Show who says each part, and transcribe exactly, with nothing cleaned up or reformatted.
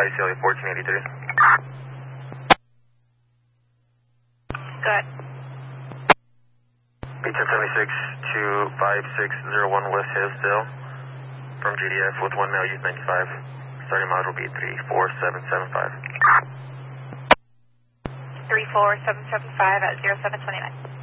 Speaker 1: Goodbye, C L A fourteen eighty-three.
Speaker 2: Good.
Speaker 1: B ten seventy-six to five six zero one West Hillsdale from G D F with one male youth ninety-five. Starting module B three four seven seven five.
Speaker 2: three four seven seven five at zero seven two nine.